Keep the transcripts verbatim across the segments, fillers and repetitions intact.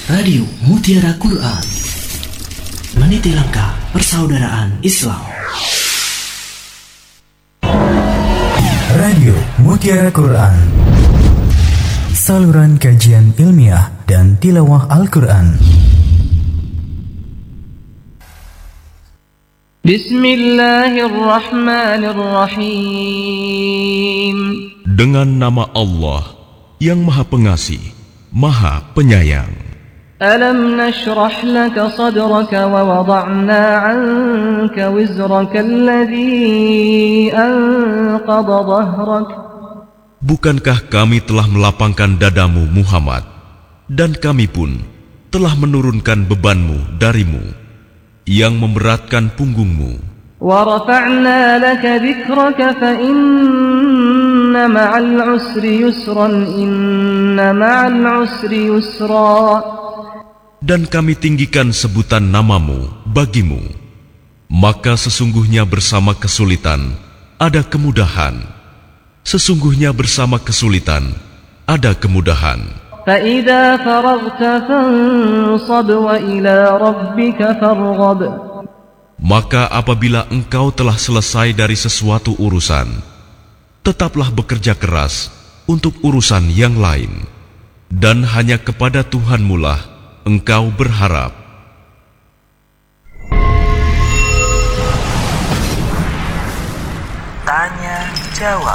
Radio Mutiara Quran, meniti langkah persaudaraan Islam. Radio Mutiara Quran, saluran kajian ilmiah dan tilawah Al-Quran. Bismillahirrahmanirrahim. Dengan nama Allah yang Maha Pengasih, Maha Penyayang. Alam nashrah laka sadraka wa wada'na 'anka wizraka alladhi anqadha dhahrak. Bukankah kami telah melapangkan dadamu Muhammad, dan kami pun telah menurunkan bebanmu darimu yang memberatkan punggungmu. Wa rafa'na laka dhikraka fa inna ma'al 'usri yusran, inna ma'al 'usri yusra. Dan kami tinggikan sebutan namamu bagimu, maka sesungguhnya bersama kesulitan ada kemudahan. Sesungguhnya bersama kesulitan ada kemudahan. فَإِذَا فَرَغْتَ فَانصَبْ وَإِلَى رَبِّكَ فَارْغَبْ. Maka apabila engkau telah selesai dari sesuatu urusan, tetaplah bekerja keras untuk urusan yang lain, dan hanya kepada Tuhanmu lah engkau berharap. Tanya jawab.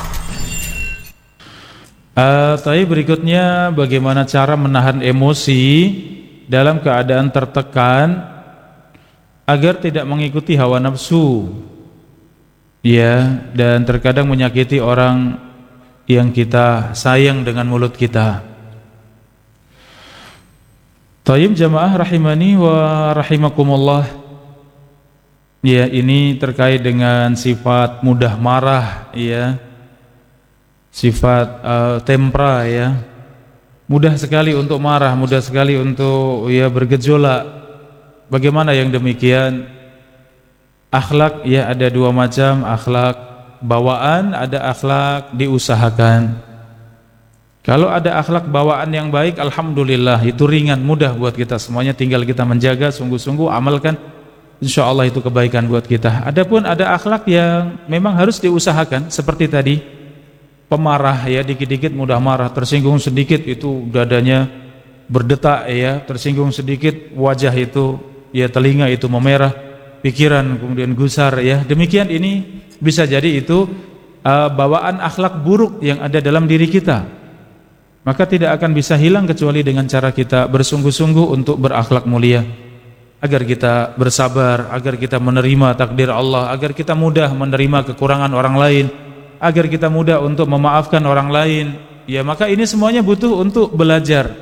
Uh, tapi berikutnya, bagaimana cara menahan emosi dalam keadaan tertekan agar tidak mengikuti hawa nafsu, ya, dan terkadang menyakiti orang yang kita sayang dengan mulut kita. Tayyib jamaah rahimani wa rahimakumullah. Ya, ini terkait dengan sifat mudah marah, ya. Sifat uh, tempera, ya. Mudah sekali untuk marah, mudah sekali untuk ya bergejolak. Bagaimana yang demikian? Akhlak, ya, ada dua macam, akhlak bawaan, ada akhlak diusahakan. Kalau ada akhlak bawaan yang baik, alhamdulillah, itu ringan, mudah buat kita semuanya, tinggal kita menjaga sungguh-sungguh, amalkan, insya Allah itu kebaikan buat kita. Adapun ada akhlak yang memang harus diusahakan, seperti tadi, pemarah, ya, dikit-dikit mudah marah, tersinggung sedikit itu dadanya berdetak, ya, tersinggung sedikit wajah itu, ya, telinga itu memerah, pikiran kemudian gusar, ya. Demikian ini bisa jadi itu uh, bawaan akhlak buruk yang ada dalam diri kita. Maka tidak akan bisa hilang kecuali dengan cara kita bersungguh-sungguh untuk berakhlak mulia, agar kita bersabar, agar kita menerima takdir Allah, agar kita mudah menerima kekurangan orang lain, agar kita mudah untuk memaafkan orang lain. Ya, maka ini semuanya butuh untuk belajar.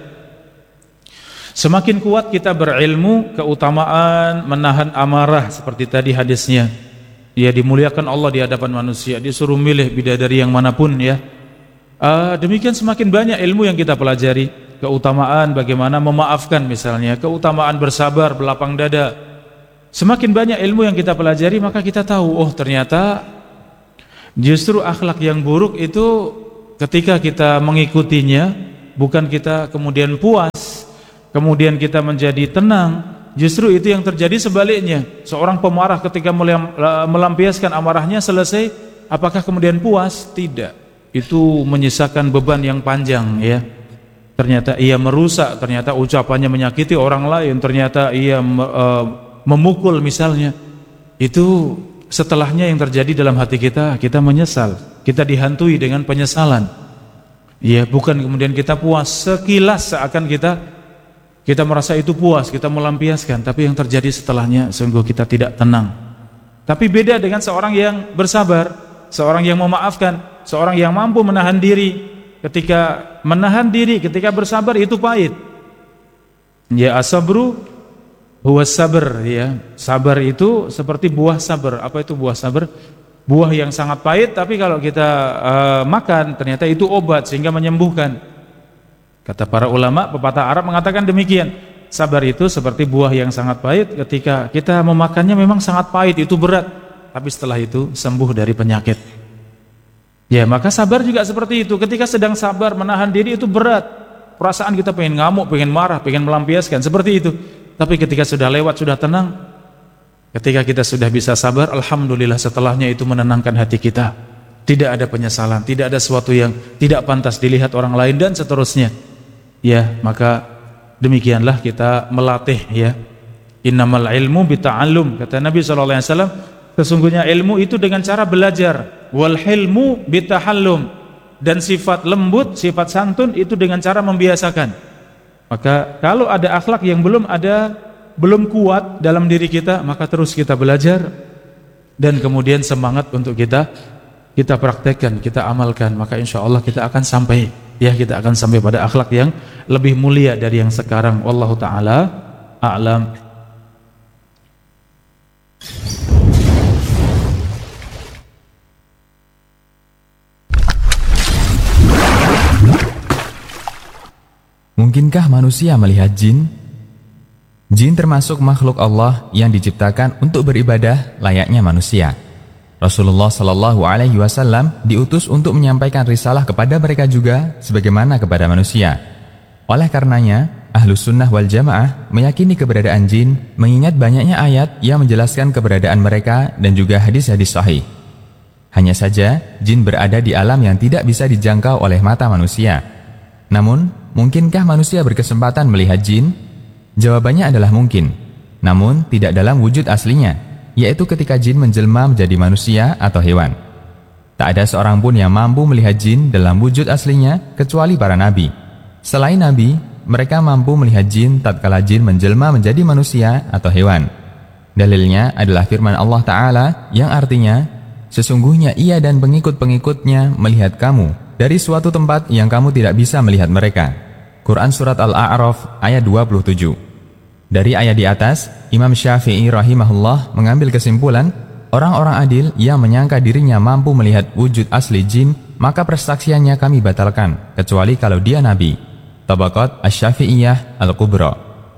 Semakin kuat kita berilmu, keutamaan menahan amarah seperti tadi hadisnya. Ya, dimuliakan Allah di hadapan manusia, disuruh milih bidadari yang manapun, ya. Uh, demikian semakin banyak ilmu yang kita pelajari, keutamaan bagaimana memaafkan misalnya, keutamaan bersabar, berlapang dada. Semakin banyak ilmu yang kita pelajari, maka kita tahu, oh ternyata justru akhlak yang buruk itu ketika kita mengikutinya, bukan kita kemudian puas, kemudian kita menjadi tenang, justru itu yang terjadi sebaliknya. Seorang pemarah ketika melampiaskan amarahnya selesai, apakah kemudian puas? Tidak. Itu menyisakan beban yang panjang, ya. Ternyata ia merusak, ternyata ucapannya menyakiti orang lain, ternyata ia uh, memukul misalnya. Itu setelahnya yang terjadi dalam hati kita, kita menyesal, kita dihantui dengan penyesalan. Ya, bukan kemudian kita puas, sekilas seakan kita kita merasa itu puas, kita melampiaskan, tapi yang terjadi setelahnya sungguh kita tidak tenang. Tapi beda dengan seorang yang bersabar, seorang yang memaafkan, seorang yang mampu menahan diri. Ketika menahan diri, ketika bersabar itu pahit. Ya, asabru huwa sabr, ya. Sabar itu seperti buah sabar. Apa itu buah sabar? Buah yang sangat pahit, tapi kalau kita uh, makan ternyata itu obat sehingga menyembuhkan. Kata para ulama, pepatah Arab mengatakan demikian. Sabar itu seperti buah yang sangat pahit, ketika kita memakannya memang sangat pahit, itu berat, tapi setelah itu sembuh dari penyakit. Ya, maka sabar juga seperti itu. Ketika sedang sabar menahan diri itu berat, perasaan kita pengen ngamuk, pengen marah, pengen melampiaskan, seperti itu. Tapi ketika sudah lewat, sudah tenang, ketika kita sudah bisa sabar, alhamdulillah setelahnya itu menenangkan hati kita. Tidak ada penyesalan, tidak ada sesuatu yang tidak pantas dilihat orang lain dan seterusnya. Ya, maka demikianlah kita melatih ya. Innamal ilmu bita'allum, kata Nabi sallallahu alaihi wasallam, sesungguhnya ilmu itu dengan cara belajar. Wal hilmu bitahallum, dan sifat lembut, sifat santun itu dengan cara membiasakan. Maka kalau ada akhlak yang belum ada, belum kuat dalam diri kita, maka terus kita belajar dan kemudian semangat untuk kita kita praktekkan, kita amalkan, maka insya Allah kita akan sampai ya, kita akan sampai pada akhlak yang lebih mulia dari yang sekarang. Wallahu taala a'lam. Mungkinkah manusia melihat jin? Jin termasuk makhluk Allah yang diciptakan untuk beribadah layaknya manusia. Rasulullah Shallallahu Alaihi Wasallam diutus untuk menyampaikan risalah kepada mereka juga sebagaimana kepada manusia. Oleh karenanya, Ahlus Sunnah wal Jamaah meyakini keberadaan jin, mengingat banyaknya ayat yang menjelaskan keberadaan mereka dan juga hadis-hadis sahih. Hanya saja, jin berada di alam yang tidak bisa dijangkau oleh mata manusia. Namun, mungkinkah manusia berkesempatan melihat jin? Jawabannya adalah mungkin, namun tidak dalam wujud aslinya, yaitu ketika jin menjelma menjadi manusia atau hewan. Tak ada seorang pun yang mampu melihat jin dalam wujud aslinya kecuali para nabi. Selain nabi, mereka mampu melihat jin tatkala jin menjelma menjadi manusia atau hewan. Dalilnya adalah firman Allah Ta'ala yang artinya, sesungguhnya ia dan pengikut-pengikutnya melihat kamu dari suatu tempat yang kamu tidak bisa melihat mereka. Quran Surat Al-A'raf ayat dua puluh tujuh. Dari ayat di atas, Imam Syafi'i rahimahullah mengambil kesimpulan, orang-orang adil yang menyangka dirinya mampu melihat wujud asli jin, maka persaksiannya kami batalkan, kecuali kalau dia nabi. Tabaqat Asy-Syafi'iyah Al-Kubra.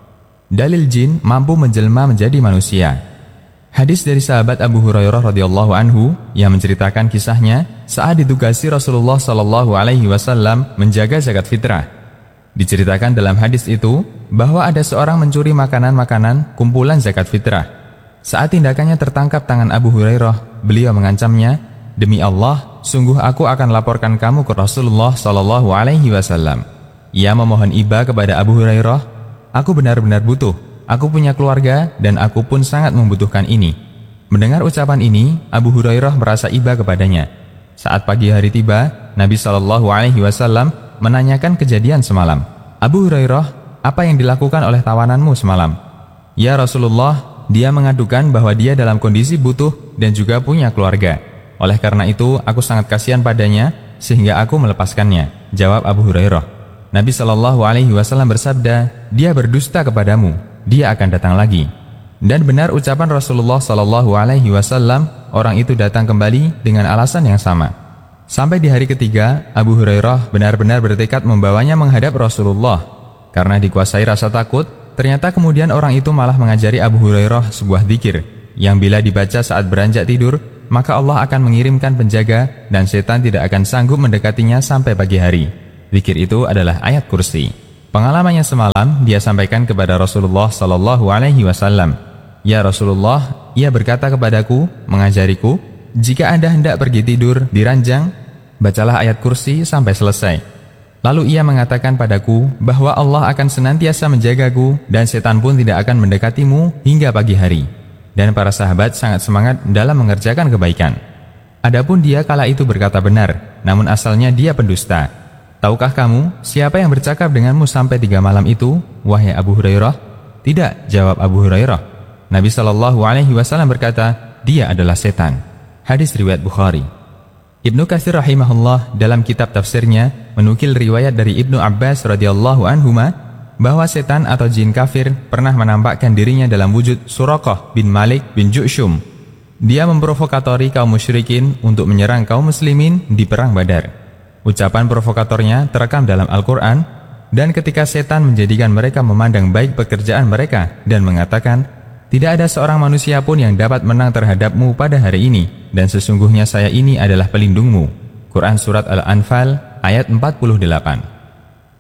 Dalil jin mampu menjelma menjadi manusia. Hadis dari sahabat Abu Hurairah radhiyallahu anhu yang menceritakan kisahnya saat ditugasi Rasulullah sallallahu alaihi wasallam menjaga zakat fitrah. Diceritakan dalam hadis itu bahwa ada seorang mencuri makanan-makanan kumpulan zakat fitrah. Saat tindakannya tertangkap tangan Abu Hurairah, beliau mengancamnya, "Demi Allah, sungguh aku akan laporkan kamu ke Rasulullah sallallahu alaihi wasallam." Ia memohon iba kepada Abu Hurairah, "Aku benar-benar butuh. Aku punya keluarga dan aku pun sangat membutuhkan ini." Mendengar ucapan ini, Abu Hurairah merasa iba kepadanya. Saat pagi hari tiba, Nabi shallallahu alaihi wasallam menanyakan kejadian semalam. "Abu Hurairah, apa yang dilakukan oleh tawananmu semalam?" "Ya Rasulullah, dia mengadukan bahwa dia dalam kondisi butuh dan juga punya keluarga. Oleh karena itu, aku sangat kasihan padanya sehingga aku melepaskannya," jawab Abu Hurairah. Nabi shallallahu alaihi wasallam bersabda, "Dia berdusta kepadamu, dia akan datang lagi." Dan benar ucapan Rasulullah shallallahu alaihi wasallam, orang itu datang kembali dengan alasan yang sama. Sampai di hari ketiga, Abu Hurairah benar-benar bertekad membawanya menghadap Rasulullah. Karena dikuasai rasa takut, ternyata kemudian orang itu malah mengajari Abu Hurairah sebuah dzikir yang bila dibaca saat beranjak tidur, maka Allah akan mengirimkan penjaga dan setan tidak akan sanggup mendekatinya sampai pagi hari. Dzikir itu adalah ayat kursi. Pengalamannya semalam dia sampaikan kepada Rasulullah sallallahu alaihi wasallam. "Ya Rasulullah, ia berkata kepadaku, mengajariku, jika Anda hendak pergi tidur di ranjang, bacalah ayat kursi sampai selesai. Lalu ia mengatakan padaku bahwa Allah akan senantiasa menjagaku dan setan pun tidak akan mendekatimu hingga pagi hari." Dan para sahabat sangat semangat dalam mengerjakan kebaikan. Adapun dia kala itu berkata benar, namun asalnya dia pendusta. "Tahukah kamu siapa yang bercakap denganmu sampai tiga malam itu, wahai Abu Hurairah?" "Tidak," jawab Abu Hurairah. Nabi shallallahu alaihi wasallam berkata, "Dia adalah setan." Hadis riwayat Bukhari. Ibnu Katsir rahimahullah dalam kitab tafsirnya menukil riwayat dari Ibnu Abbas radhiyallahu anhuma bahwa setan atau jin kafir pernah menampakkan dirinya dalam wujud Suraqah bin Malik bin Ju'shum. Dia memprovokatori kaum musyrikin untuk menyerang kaum muslimin di perang Badar. Ucapan provokatornya terekam dalam Al-Quran, dan ketika setan menjadikan mereka memandang baik pekerjaan mereka dan mengatakan, "Tidak ada seorang manusia pun yang dapat menang terhadapmu pada hari ini, dan sesungguhnya saya ini adalah pelindungmu." Quran Surat Al-Anfal ayat empat puluh delapan.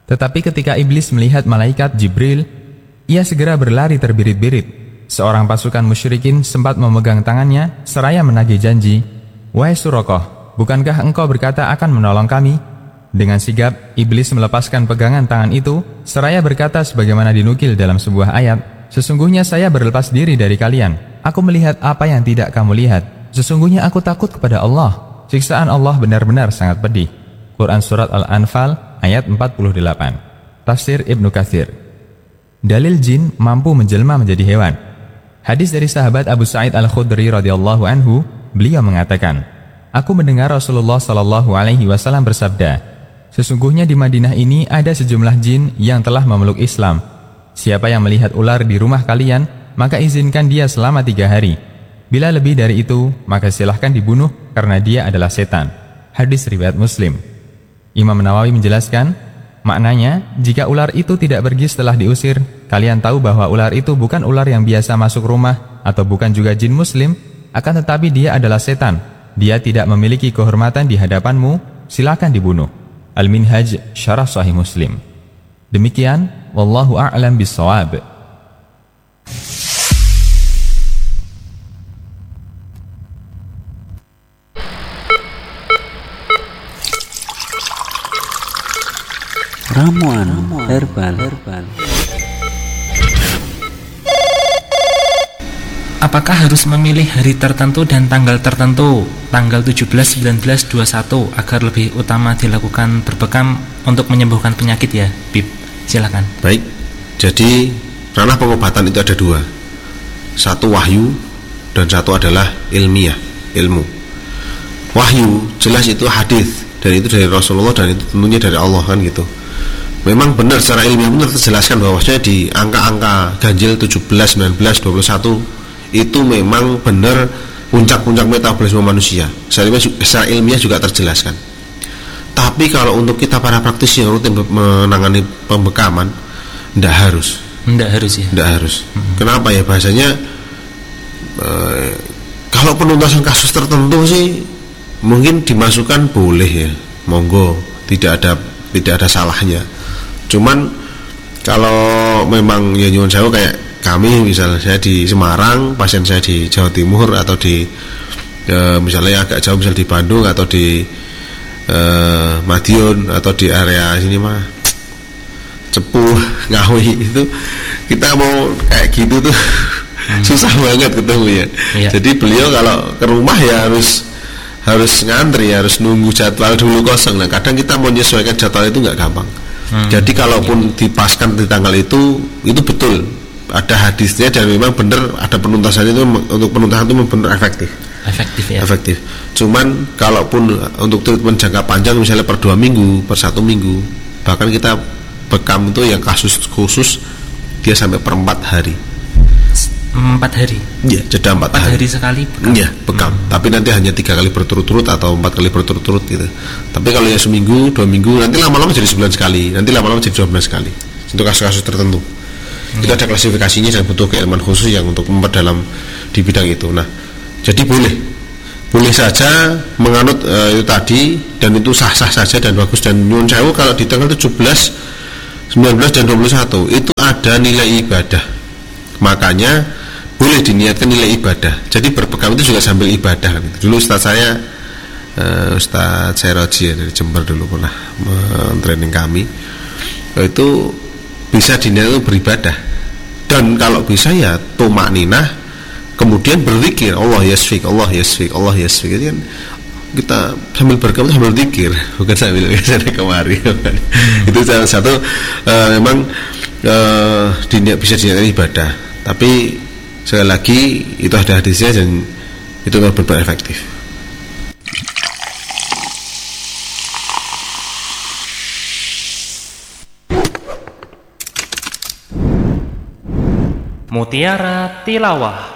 Tetapi ketika iblis melihat malaikat Jibril, ia segera berlari terbirit-birit. Seorang pasukan musyrikin sempat memegang tangannya seraya menagih janji, "Wahai Suraqah, bukankah engkau berkata akan menolong kami?" Dengan sigap, iblis melepaskan pegangan tangan itu, seraya berkata sebagaimana dinukil dalam sebuah ayat, "Sesungguhnya saya berlepas diri dari kalian. Aku melihat apa yang tidak kamu lihat. Sesungguhnya aku takut kepada Allah. Siksaan Allah benar-benar sangat pedih." Quran Surat Al-Anfal ayat empat puluh delapan. Tafsir Ibnu Katsir. Dalil jin mampu menjelma menjadi hewan. Hadis dari sahabat Abu Sa'id Al-Khudri radhiyallahu anhu, beliau mengatakan, "Aku mendengar Rasulullah sallallahu alaihi wasallam bersabda, sesungguhnya di Madinah ini ada sejumlah jin yang telah memeluk Islam. Siapa yang melihat ular di rumah kalian, maka izinkan dia selama tiga hari. Bila lebih dari itu, maka silahkan dibunuh karena dia adalah setan." Hadis riwayat Muslim. Imam Nawawi menjelaskan, maknanya, jika ular itu tidak pergi setelah diusir, kalian tahu bahwa ular itu bukan ular yang biasa masuk rumah atau bukan juga jin muslim, akan tetapi dia adalah setan. Dia tidak memiliki kehormatan di hadapanmu, silakan dibunuh. Al-Minhaj Syarah Sahih Muslim. Demikian, wallahu a'lam bissawab. Ramuan herbal. Apakah harus memilih hari tertentu dan tanggal tertentu, tanggal tujuh belas, sembilan belas, dua puluh satu, agar lebih utama dilakukan berbekam untuk menyembuhkan penyakit ya, Bib? Silakan. Baik, jadi ranah pengobatan itu ada dua. Satu wahyu dan satu adalah ilmiah, ilmu. Wahyu jelas itu hadis, dan itu dari Rasulullah dan itu tentunya dari Allah kan gitu. Memang benar secara ilmiah benar terjelaskan bahwasanya di angka-angka ganjil tujuh belas, sembilan belas, dua puluh satu itu memang benar puncak-puncak metabolisme manusia. Secara ilmiah juga terjelaskan. Tapi kalau untuk kita para praktisi yang rutin menangani pembekaman, tidak harus. Tidak harus ya. Tidak harus. Hmm. Kenapa ya bahasanya? Eh, kalau penuntasan kasus tertentu sih mungkin dimasukkan boleh ya, monggo, tidak ada tidak ada salahnya. Cuman kalau memang ya nyuwun sewu kayak kami misalnya saya di Semarang, pasien saya di Jawa Timur atau di e, misalnya agak jauh misalnya di Bandung atau di e, Madiun atau di area sini mah Cepu, Ngawi itu kita mau kayak gitu tuh hmm. susah banget ketemu ya. Ya. Jadi beliau kalau ke rumah ya harus harus ngantri, harus nunggu jadwal dulu kosong. Nah kadang kita mau menyesuaikan jadwal itu nggak gampang. Hmm. Jadi kalaupun ya. dipaskan di tanggal itu, itu betul ada hadisnya dan memang benar ada penuntasan itu, untuk penuntasan itu benar efektif. Efektif ya. Efektif. Cuman kalaupun untuk treatment jangka panjang misalnya per dua minggu, per satu minggu, bahkan kita bekam itu yang kasus khusus dia sampai per empat hari. Empat hari. Iya, jeda empat, empat hari. hari sekali bekam. Iya, bekam. Hmm. Tapi nanti hanya tiga kali berturut-turut atau empat kali berturut-turut gitu. Tapi kalau ya seminggu, dua minggu, nanti lama-lama jadi sebulan sekali, nanti lama-lama jadi dua bulan sekali. Untuk kasus-kasus tertentu. Hmm. Itu ada klasifikasinya dan butuh keilmuan khusus yang untuk memperdalam di bidang itu. Nah, jadi boleh, boleh saja menganut uh, itu tadi dan itu sah-sah saja dan bagus. Dan nyuwun sewu kalau di tanggal tujuh belas, sembilan belas dan dua puluh satu itu ada nilai ibadah. Makanya boleh diniatkan nilai ibadah. Jadi berbekam itu juga sambil ibadah. Dulu ustaz saya uh, Ustaz Seroji dari Jember dulu pernah men-training kami. Itu bisa diniatkan beribadah. Dan kalau bisa ya tumak ninah, kemudian berzikir Allah yasfik, Allah yasfik, Allah yasfik. Jadi kan kita sambil berkam sambil zikir, bukan sambil sana kemari. Itu salah satu uh, memang uh, diniat, bisa diniatkan ibadah. Tapi sekali lagi itu ada hadisnya dan itu benar-benar efektif. Mutiara Tilawah.